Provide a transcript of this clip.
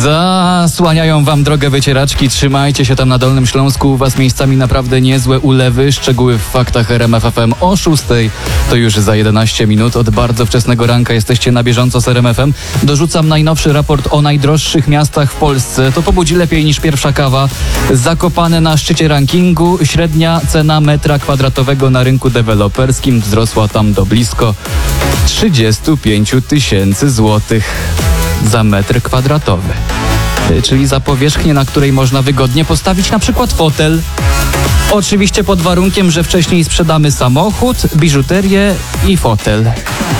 Zasłaniają wam drogę wycieraczki. Trzymajcie się tam na Dolnym Śląsku. U was miejscami naprawdę niezłe ulewy. Szczegóły w faktach RMF FM o 6. To już za 11 minut. Od bardzo wczesnego ranka jesteście na bieżąco z RMF-em. Dorzucam najnowszy raport o najdroższych miastach w Polsce. To pobudzi lepiej niż pierwsza kawa. Zakopane na szczycie rankingu. Średnia cena metra kwadratowego na rynku deweloperskim wzrosła tam do blisko 35 000 złotych za metr kwadratowy. Czyli za powierzchnię, na której można wygodnie postawić na przykład fotel. Oczywiście pod warunkiem, że wcześniej sprzedamy samochód, biżuterię i fotel.